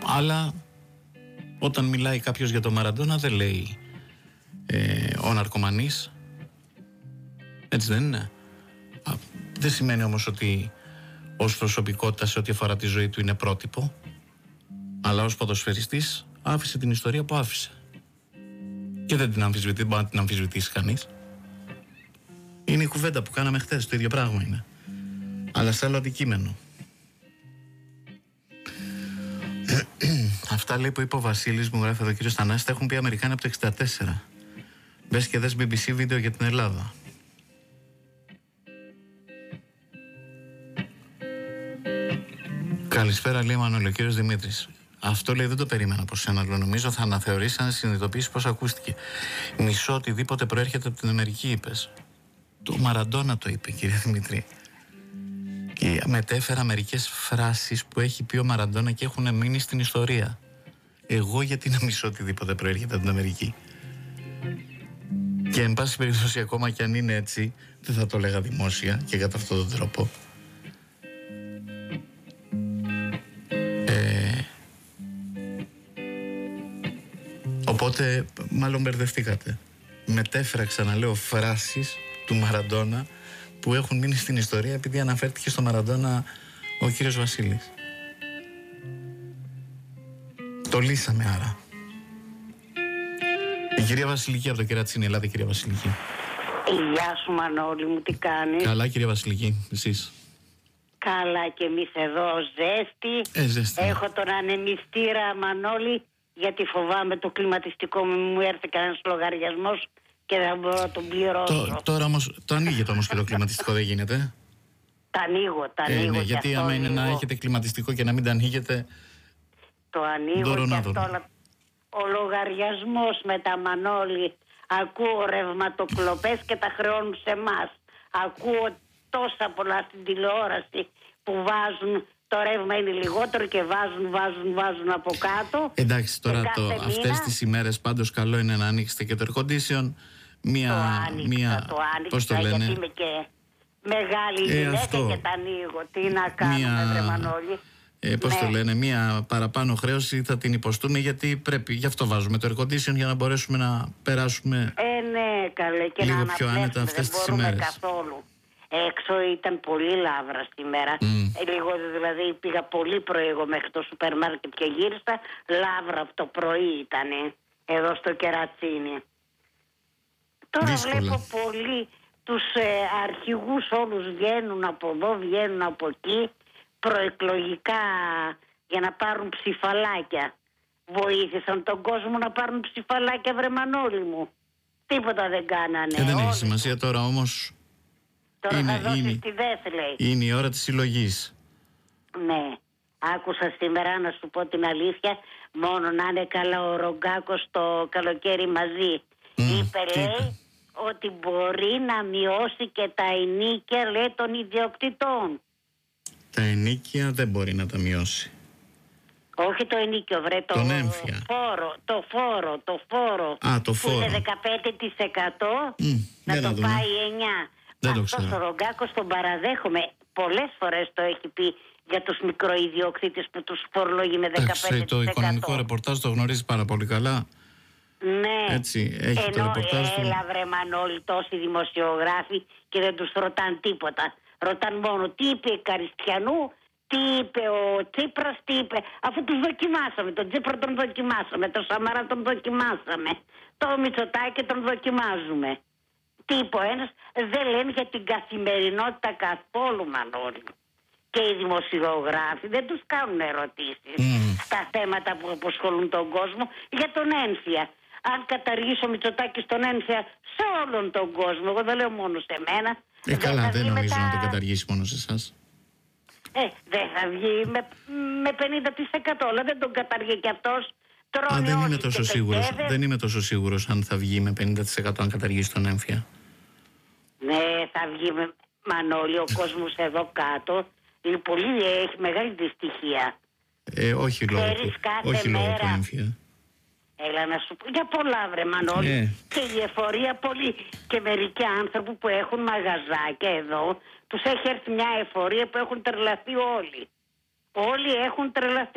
Αλλά όταν μιλάει κάποιος για τον Μαραντόνα δεν λέει ο ναρκωμανής. Έτσι δεν είναι? Δεν σημαίνει όμως ότι ως προσωπικότητα σε ό,τι αφορά τη ζωή του είναι πρότυπο, αλλά ως ποδοσφαιριστής άφησε την ιστορία που άφησε και δεν μπορεί να την αμφισβητήσει κανείς. Είναι η κουβέντα που κάναμε χθες, το ίδιο πράγμα είναι, αλλά σε άλλο αντικείμενο. Αυτά λέει που είπε ο Βασίλης, μου γράφει εδώ ο κύριος Θανάσης, τα έχουν πει οι Αμερικάνοι από το 1964. Μπες και δες BBC βίντεο για την Ελλάδα. Καλησπέρα, λέει Μανώλη, ο κύριος Δημήτρης. Αυτό λέει δεν το περίμενα από σένα, αλλά νομίζω θα αναθεωρήσει αν συνειδητοποιήσει πώς ακούστηκε. Μισό οτιδήποτε προέρχεται από την Αμερική, είπες. Το Μαραντόνα το είπε, κύριε Δημήτρη. Και μετέφερα μερικές φράσεις που έχει πει ο Μαραντόνα και έχουν μείνει στην ιστορία. Εγώ γιατί να μισώ οτιδήποτε προέρχεται από την Αμερική? Και εν πάση περιπτώσει, ακόμα και αν είναι έτσι, δεν θα το έλεγα δημόσια και κατά αυτόν τον τρόπο. Οπότε μάλλον μπερδευτήκατε. Μετέφερα, ξαναλέω, φράσεις του Μαραντόνα που έχουν μείνει στην ιστορία επειδή αναφέρθηκε στο Μαραντόνα ο κύριος Βασίλης. Το λύσαμε άρα. Η κυρία Βασιλική από το Κερατσίνι. Ελάτε, κυρία Βασιλική. Γεια σου, Μανώλη μου, τι κάνεις? Καλά, κυρία Βασιλική, εσείς? Καλά και εμείς εδώ, ζέστη. Ζέστη. Έχω τον ανεμιστήρα, Μανώλη, γιατί φοβάμαι το κλιματιστικό μου έρθει κανένας λογαριασμός και δεν μπορώ να τον πληρώσω. Τώρα όμως, το ανοίγετε όμως και το κλιματιστικό, δεν γίνεται? Τα ανοίγω. Ναι, γιατί άμα είναι να έχετε κλιματιστικό και να μην τα ανοίγετε. Το ανοίγω και αυτό, αλλά ο λογαριασμός με τα, Μανώλη, ακούω ρευματοκλοπές και τα χρεώνουν σε εμάς. Ακούω τόσα πολλά στην τηλεόραση που βάζουν, το ρεύμα είναι λιγότερο και βάζουν από κάτω. Εντάξει, τώρα αυτές τις ημέρες πάντως καλό είναι να ανοίξετε και το air condition. Το άνοιξα γιατί είμαι και μεγάλη γυναίκα και τα ανοίγω. Τι να κάνουμε, βρε Μανώλη? Πώς το λένε, μία παραπάνω χρέωση θα την υποστούμε, γιατί πρέπει, γι' αυτό βάζουμε το air condition, για να μπορέσουμε να περάσουμε ναι, καλέ, και λίγο να πιο άνετα αυτές τις ημέρες. Καθόλου. Έξω ήταν πολύ λαύρα σήμερα. Λίγο, δηλαδή πήγα πολύ πρωί εγώ μέχρι το σούπερ μάρκετ και γύρισα. Λαύρα από το πρωί ήταν εδώ στο Κερατσίνι. Τώρα δύσκολα. Βλέπω πολύ τους αρχηγούς όλους βγαίνουν από εδώ, βγαίνουν από εκεί, προεκλογικά για να πάρουν ψηφαλάκια. Βοήθησαν τον κόσμο να πάρουν ψηφαλάκια, βρε Μανώλη μου? Τίποτα δεν κάνανε. Δεν έχει σημασία τώρα όμως. Τώρα θα δώσεις τη ΔΕΘ, λέει. Είναι η ώρα της συλλογής. Ναι. Άκουσα σήμερα, να σου πω την αλήθεια, μόνο να είναι καλά ο Ρογκάκος το καλοκαίρι μαζί. Είπε, λέει, ότι μπορεί να μειώσει και τα ενοίκια, λέει, των ιδιοκτητών. Τα ενοίκια δεν μπορεί να τα μειώσει. Όχι το ενοίκιο, βρε, το φόρο. Το φόρο. Το φόρο. Που είναι 15%, να το πάει 9%. Αυτός ο Ρογκάκος τον παραδέχομαι. Πολλές φορές το έχει πει για τους μικροϊδιοκτήτες που τους φορολογεί με 15%. Το οικονομικό ρεπορτάζ το γνωρίζει πάρα πολύ καλά. Ναι. Έτσι, έχει το ρεπορτάζ του. Έλα, βρε Μανώλη, τόσοι δημοσιογράφοι και δεν τους ρωτάνε τίποτα. Ρωτάνε μόνο τι είπε η Καριστιανού, τι είπε ο Τσίπρας, τι είπε. Αφού τους δοκιμάσαμε, τον Τσίπρα τον δοκιμάσαμε, τον Σαμαρά τον δοκιμάσαμε, το Μητσοτάκη τον δοκιμάζουμε. Τι είπε ο ένας? Δεν λένε για την καθημερινότητα καθόλου, Μανώλη. Και οι δημοσιογράφοι δεν τους κάνουν ερωτήσεις στα θέματα που απασχολούν τον κόσμο. Για τον ένφια. Αν καταργήσω Μητσοτάκη στον ένφια σε όλον τον κόσμο, εγώ δεν λέω μόνο σε μένα. Καλά, δεν νομίζω να το καταργήσει μόνο σε εσάς. Δεν θα βγει με 50%, αλλά δεν τον καταργεί και αυτός. Δεν είμαι τόσο σίγουρος αν θα βγει με 50% αν καταργήσει τον έμφυα. Ναι, θα βγει Μανώλη, ο κόσμος εδώ κάτω έχει μεγάλη δυστυχία. Όχι λόγω του έμφυα. Έλα να σου πω για πολλά, βρε Μανώλη. Και η εφορία πολύ. Και μερικοί άνθρωποι που έχουν μαγαζάκια εδώ, τους έχει έρθει μια εφορία που έχουν τρελαθεί όλοι. Όλοι έχουν τρελαθεί.